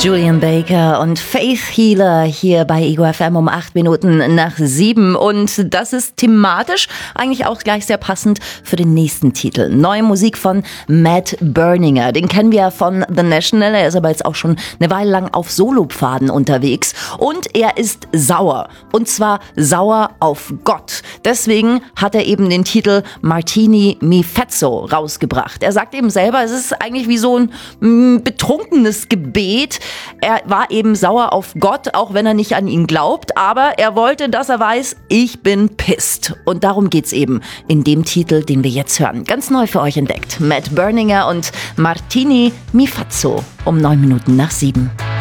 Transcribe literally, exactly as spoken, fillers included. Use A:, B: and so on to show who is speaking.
A: Julian Baker und Faith Healer hier bei Ego F M um acht Minuten nach sieben. Und das ist thematisch eigentlich auch gleich sehr passend für den nächsten Titel. Neue Musik von Matt Berninger. Den kennen wir von The National. Er ist aber jetzt auch schon eine Weile lang auf Solopfaden unterwegs. Und er ist sauer. Und zwar sauer auf Gott. Deswegen hat er eben den Titel Martini Mi Fezzo rausgebracht. Er sagt eben selber, es ist eigentlich wie so ein mm, betrunkenes Gebet. Er war eben sauer auf Gott, auch wenn er nicht an ihn glaubt, aber er wollte, dass er weiß, ich bin pissed. Und darum geht's eben in dem Titel, den wir jetzt hören. Ganz neu für euch entdeckt. Matt Berninger und Martini Mi Fezzo um neun Minuten nach sieben.